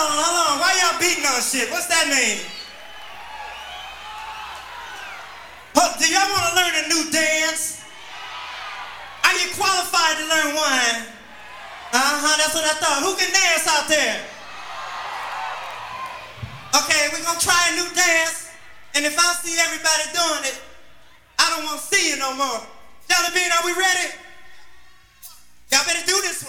hold on. Why y'all beating on shit? What's that mean? Do y'all want to learn a new dance? Are you qualified to learn one? That's what I thought. Who can dance out there? Okay, we're gonna try a new dance, and if I see everybody doing it, I don't want to see you no more. Jelly Bean, are we ready? Y'all better do this one.